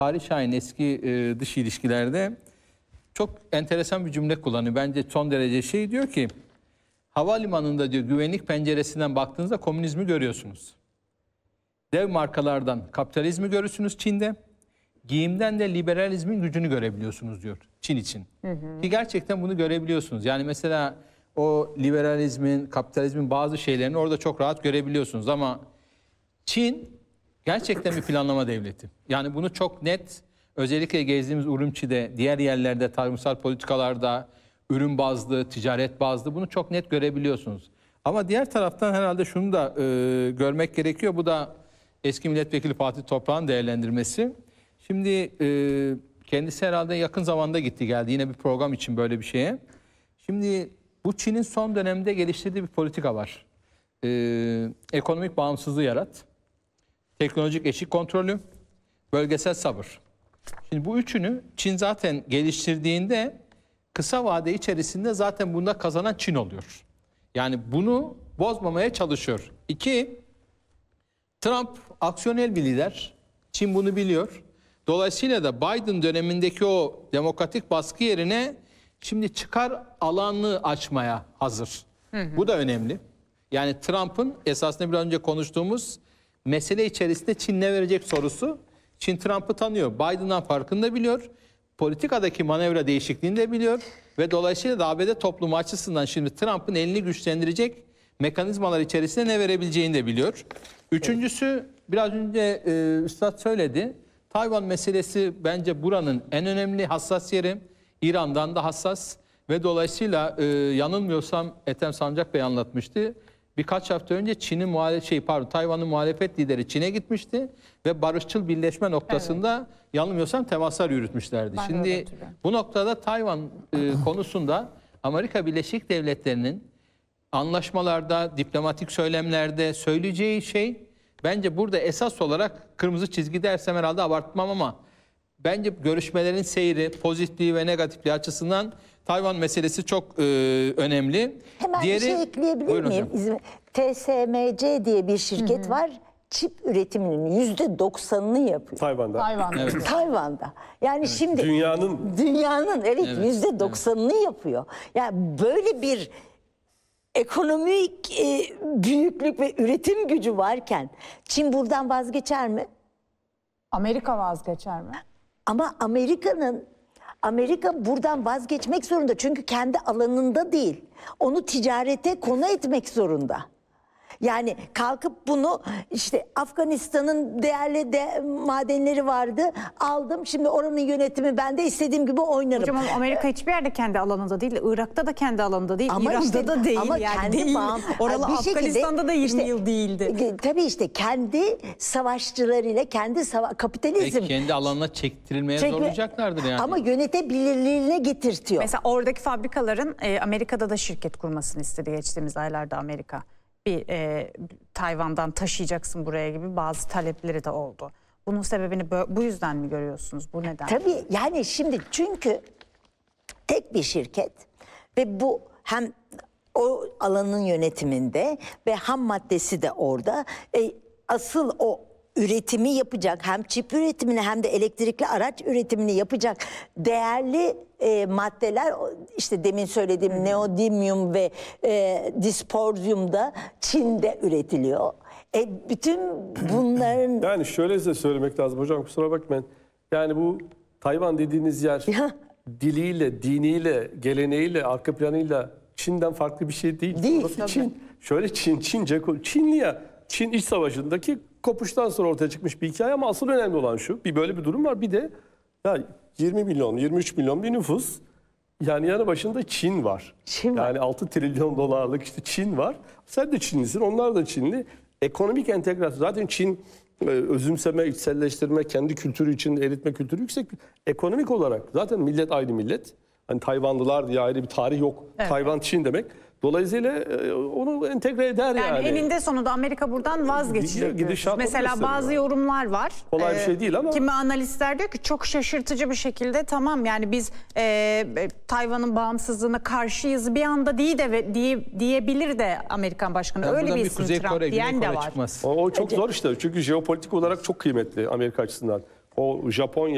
Tarih Şahin eski dış ilişkilerde çok enteresan bir cümle kullanıyor. Bence son derece diyor ki havalimanında diyor güvenlik penceresinden baktığınızda komünizmi görüyorsunuz. Dev markalardan kapitalizmi görürsünüz Çin'de. Giyimden de liberalizmin gücünü görebiliyorsunuz diyor Çin için. Ki gerçekten bunu görebiliyorsunuz. Yani mesela o liberalizmin, kapitalizmin bazı şeylerini orada çok rahat görebiliyorsunuz. Ama Çin gerçekten bir planlama devleti. Yani bunu çok net, özellikle gezdiğimiz Urumçi'de, diğer yerlerde, tarımsal politikalarda, ürün bazlı, ticaret bazlı bunu çok net görebiliyorsunuz. Ama diğer taraftan herhalde şunu da görmek gerekiyor. Bu da eski milletvekili Fatih Toprak'ın değerlendirmesi. Şimdi kendisi herhalde yakın zamanda gitti geldi yine bir program için böyle bir şeye. Şimdi bu Çin'in son dönemde geliştirdiği bir politika var. Ekonomik bağımsızlığı yarat, teknolojik eşik kontrolü, bölgesel sabır. Şimdi bu üçünü Çin zaten geliştirdiğinde kısa vade içerisinde zaten bunda kazanan Çin oluyor. Yani bunu bozmamaya çalışıyor. İki, Trump aksiyonel bir lider. Çin bunu biliyor. Dolayısıyla da Biden dönemindeki o demokratik baskı yerine şimdi çıkar alanı açmaya hazır. Bu da önemli. Yani Trump'ın esasında biraz önce konuştuğumuz mesele içerisinde Çin ne verecek sorusu. Çin Trump'ı tanıyor. Biden'dan farkını biliyor. Politikadaki manevra değişikliğini de biliyor. Ve dolayısıyla da ABD toplumu açısından şimdi Trump'ın elini güçlendirecek mekanizmalar içerisinde ne verebileceğini de biliyor. Üçüncüsü biraz önce Üstad söyledi. Tayvan meselesi bence buranın en önemli hassas yeri. İran'dan da hassas ve dolayısıyla yanılmıyorsam Ethem Sancak Bey anlatmıştı. Birkaç hafta önce Tayvan'ın muhalefet lideri Çin'e gitmişti ve barışçıl birleşme noktasında yanılmıyorsam temaslar yürütmüşlerdi. Şimdi bu noktada Tayvan konusunda Amerika Birleşik Devletleri'nin anlaşmalarda, diplomatik söylemlerde söyleyeceği şey bence burada esas olarak kırmızı çizgi dersem herhalde abartmam ama bence görüşmelerin seyri, pozitifliği ve negatifliği açısından Tayvan meselesi çok önemli. Hemen bir şey ekleyebilir miyim? TSMC diye bir şirket var. Çip üretiminin %90'ını yapıyor. Tayvan'da. Evet. Tayvan'da. Yani şimdi dünyanın evet %90'ını yapıyor. Yani böyle bir ekonomik büyüklük ve üretim gücü varken Çin buradan vazgeçer mi? Amerika vazgeçer mi? Ama Amerika buradan vazgeçmek zorunda. Çünkü kendi alanında değil. Onu ticarete konu etmek zorunda. Yani kalkıp bunu işte Afganistan'ın değerli madenleri vardı. Aldım. Şimdi oranın yönetimi ben de istediğim gibi oynarım. Hocam Amerika hiçbir yerde kendi alanında değil. Irak'ta da kendi alanında değil. Ama İran'da işte, da değil. Ama yani kendi değil. Oralı Afganistan'da da 20 yıl değildi. Tabii işte kendi savaşçılarıyla kapitalizm. Ve kendi alanına çektirilmeye zorlayacaklardır yani. Ama yönetebilirliğine getirtiyor. Mesela oradaki fabrikaların Amerika'da da şirket kurmasını istedi geçtiğimiz aylarda Amerika. Tayvan'dan taşıyacaksın buraya gibi bazı talepleri de oldu. Bunun sebebini bu yüzden mi görüyorsunuz? Bu neden? Tabii yani şimdi çünkü tek bir şirket ve bu hem o alanın yönetiminde ve ham maddesi de orada. Asıl o üretimi yapacak, hem çip üretimini hem de elektrikli araç üretimini yapacak değerli maddeler, işte demin söylediğim neodymium ve dispozyum da Çin'de üretiliyor. Bütün bunların... Yani şöyle size söylemek lazım hocam, kusura bakmayın. Yani bu Tayvan dediğiniz yer diliyle, diniyle, geleneğiyle, arka planıyla Çin'den farklı bir şey değil. Değil. Çin, şöyle Çinli ya. Çin İç Savaşı'ndaki kopuştan sonra ortaya çıkmış bir hikaye ama asıl önemli olan şu. Böyle bir durum var. Bir de ya 20 milyon, 23 milyon bir nüfus. Yani yanı başında Çin var. Yani 6 trilyon dolarlık işte Çin var. Sen de Çinlisin, onlar da Çinli. Ekonomik entegrasyon. Zaten Çin özümseme, içselleştirme, kendi kültürü için eritme kültürü yüksek. Ekonomik olarak zaten millet aynı millet. Hani Tayvanlılar diye ayrı bir tarih yok. Evet. Tayvan Çin demek. Dolayısıyla onu entegre eder yani. Yani eninde sonunda Amerika buradan vazgeçiyor. Mesela bazı yorumlar var. Kolay bir şey değil ama. Kimi analistler diyor ki çok şaşırtıcı bir şekilde tamam yani biz Tayvan'ın bağımsızlığına karşıyız bir anda diyebilir de Amerikan başkanı. Yani öyle bir isim Trump diyen de var. O çok zor işte çünkü jeopolitik olarak çok kıymetli Amerika açısından. O Japonya